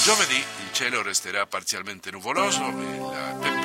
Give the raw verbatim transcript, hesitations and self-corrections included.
Giovedì il cielo resterà parzialmente nuvoloso e la temperatura